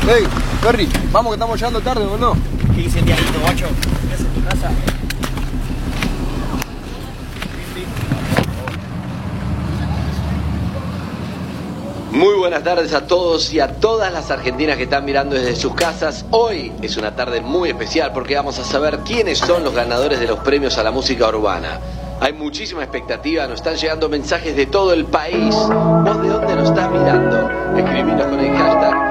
Hey, Ferry, vamos que estamos llegando tarde, ¿o no? ¿Qué dice el diablito, guacho? ¿Qué haces en tu casa? Muy buenas tardes a todos y a todas las argentinas que están mirando desde sus casas. Hoy es una tarde muy especial porque vamos a saber quiénes son los ganadores de los premios a la música urbana. Hay muchísima expectativa, nos están llegando mensajes de todo el país. ¿Vos de dónde nos estás mirando? Escribinos con el hashtag